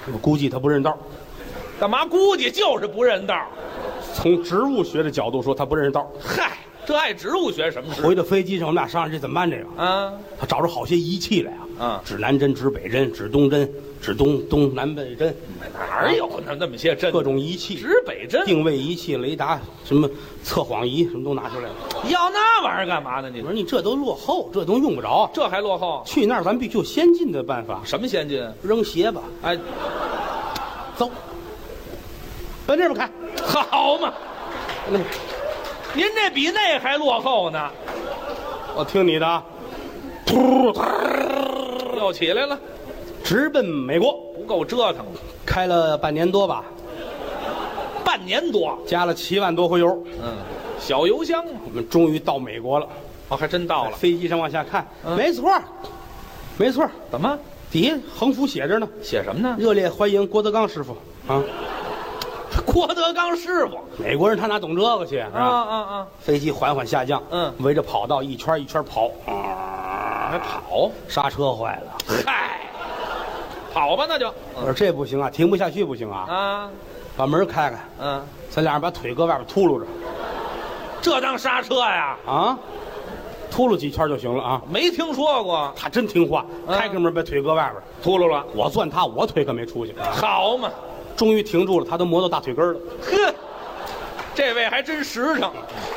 我估计他不认道。 干嘛估计就是不认道？ 从植物学的角度说，他不认道。 嗨，这爱植物学什么事？ 回到飞机上，我们俩商量这怎么办？这个啊， 他找着好些仪器来嗯指南针、指北针、指东针、指东南北针， 哪儿有那么些针？ 各种仪器， 指北针、 定位仪器、雷达，什么测谎仪，什么都拿出来了。 要那玩意儿干嘛呢？你我说你这都落后，这都用不着。 这还落后？ 去那儿咱必须有先进的办法。 什么先进？ 扔鞋吧， 哎， 走，奔这边开。 好嘛， 那您这比那还落后呢。 我听你的啊，噗， 又起来了， 直奔美国， 不够折腾的， 开了半年多吧， 半年多。 加了7万多回油。 小油箱嘛。 我们终于到美国了。 哦，还真到了。 飞机上往下看，没错儿，没错儿， 怎么底下横幅写着呢， 写什么呢？ 热烈欢迎郭德纲师傅啊！ 郭德纲师傅。 美国人他哪懂这个去啊！ 飞机缓缓下降，围着跑道一圈一圈跑， 还跑？ 刹车坏了。 嗨，跑吧那就。 我说这不行啊，停不下去不行啊！ 啊， 把门开开，咱俩人把腿搁外边秃噜着， 这当刹车呀？ 啊，秃噜几圈就行了啊！ 没听说过。 他真听话，开开门把腿搁外边， 秃噜了。 我攥他，我腿可没出去。 好嘛， 终于停住了，他都磨到大腿根了。 呵，这位还真实诚。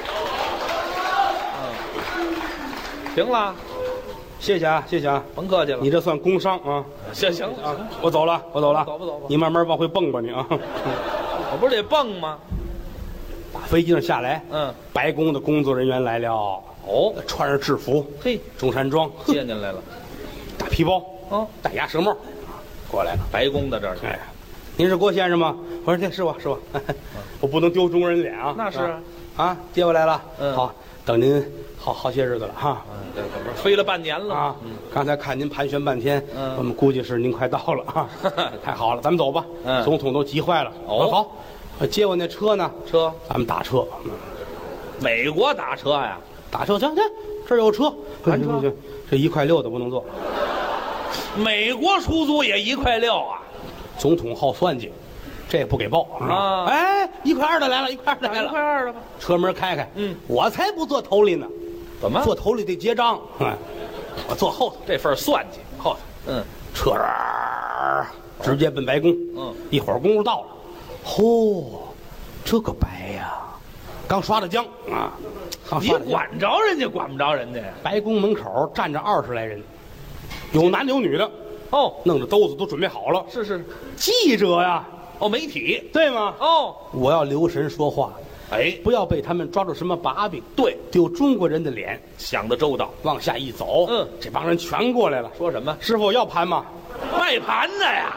行了， 谢谢啊，谢谢啊， 甭客气了。 你这算工伤啊！ 行了啊，我走了，我走了， 走吧走吧你慢慢往回蹦吧你啊！ 我不是得蹦吗？ 打飞机上下来，白宫的工作人员来了， 哦， 穿着制服， 嘿， 中山装， 接进来了。 大皮包，戴鸭舌帽，过来了。 白宫的这儿， 哎，您是郭先生吗？我说对，是我是我，我不能丢中国人脸啊。 那是啊，接过来了。 嗯， 好，等您好些日子了哈。 这怎么飞了半年了啊？刚才看您盘旋半天，我们估计是您快到了啊。太好了，咱们走吧。总统都急坏了。 哦， 好，接我那车呢？ 车， 咱们打车。 美国打车呀？ 打车，行，这儿有车，行，这1.6块的不能坐。 美国出租也1.6块啊？ 总统好算计，这不给报啊！哎，1.2块的来了，1.2块的来了， 1.2块的吧？ 车门开开，我才不坐头里呢。 怎么？ 坐头里得结账，我坐后头， 这份算计后头。车直接奔白宫。一会儿功夫到了，嚯，这个白呀，刚刷的浆啊！ 你管着人家，管不着人家呀？ 白宫门口站着20来人，有男的有女的。 哦， 弄着兜子都准备好了。 是， 记者呀， 媒体， 对吗？ 哦， 我要留神说话， 哎， 不要被他们抓住什么把柄。 对， 丢中国人的脸。 想得周到。 往下一走，这帮人全过来了。 说什么？ 师傅要盘吗？ 卖盘的呀？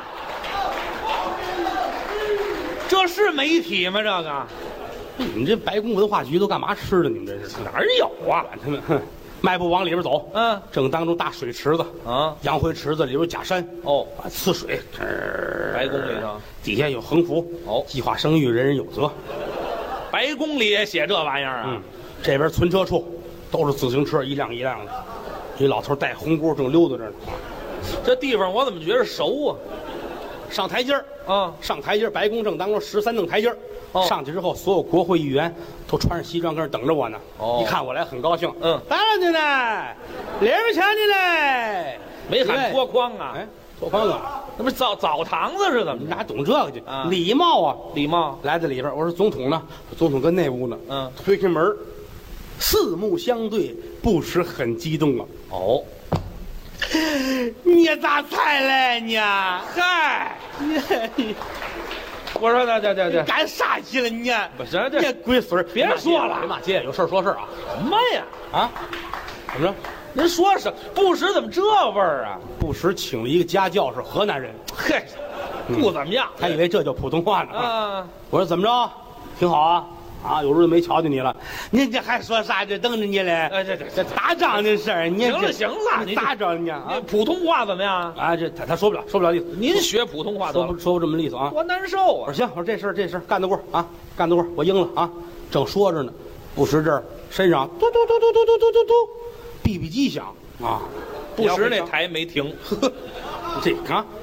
这是媒体吗？这个？ 你们这白宫文化局都干嘛吃的？你们这是哪儿有啊？ 他们迈步往里边走，正当中大水池子啊，洋灰池子里边假山呲水， 白宫里头底下有横幅计划生育，人人有责。 白宫里也写这玩意儿啊？ 这边存车处都是自行车，一辆一辆的，一老头戴红箍正溜达着呢。 这地方我怎么觉得熟啊？ 上台阶儿上台阶儿，白宫正当中13弄台阶儿。上去之后，所有国会议员都穿着西装，跟那等着我呢。一看我来，很高兴。当然的呢，里边请你嘞， 没喊脱筐啊？ 哎，脱筐啊？ 那不是澡堂子是怎么？ 你哪懂这个去？礼貌啊， 礼貌。 来到里边，我说总统呢？总统跟那屋呢。推开门，四目相对，不时很激动啊。你咋才来呢？ 嗨，你。我说这干啥去了你？ 不是这龟孙儿， 别说了， 别骂街，有事说事啊。 什么呀？ 啊？怎么着？ 您说什么？不时怎么这味儿啊？ 不时请了一个家教，是河南人。 嘿，不怎么样， 还以为这叫普通话呢。我说怎么着？挺好啊。有日子没瞧见你了，你这还说啥？这等着你嘞。 哎，这打仗的事儿，你行了， 你咋着呢？ 普通话怎么样啊？这他说不了意思。 您学普通话说不这么利索啊？ 多难受啊！ 我说行，我说这事干得过啊，干得过，我应了啊。正说着呢，不时这儿身上嘟嘟嘟嘟嘟嘟嘟嘟嘟，BB机响啊， 不时那台没停。 这啊，